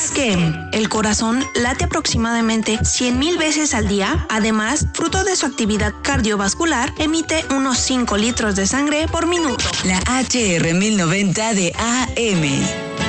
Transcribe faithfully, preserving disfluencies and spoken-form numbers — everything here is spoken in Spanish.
¿Sabías que el corazón late aproximadamente cien mil veces al día? Además, fruto de su actividad cardiovascular, emite unos cinco litros de sangre por minuto. La H R mil noventa de A M.